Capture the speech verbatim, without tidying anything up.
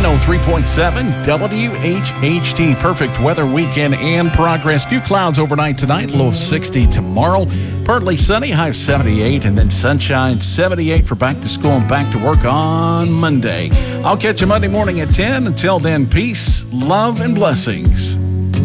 one oh three point seven W H H T. Perfect weather weekend and progress. Few clouds overnight tonight, low of sixty tomorrow. Partly sunny, high of seventy-eight, and then sunshine, seventy-eight for back to school and back to work on Monday. I'll catch you Monday morning at ten. Until then, peace, love, and blessings.